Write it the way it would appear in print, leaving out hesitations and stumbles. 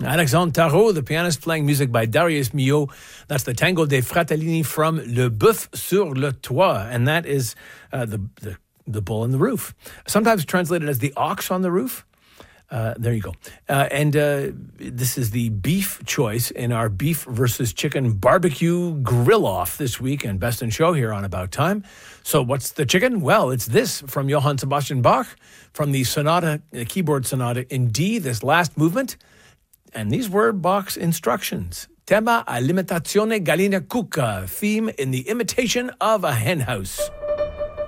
Alexandre Tarot, the pianist, playing music by Darius Milhaud. That's the Tango dei Fratellini from Le Bœuf sur le Toit. And that is the bull on the roof. Sometimes translated as the ox on the roof. There you go. This is the beef choice in our beef versus chicken barbecue grill-off this week and Best in Show here on About Time. So what's the chicken? Well, it's this from Johann Sebastian Bach from the keyboard sonata in D, this last movement. And these were Bach's instructions. Tema all'imitazione gallina cucca, theme in the imitation of a hen house.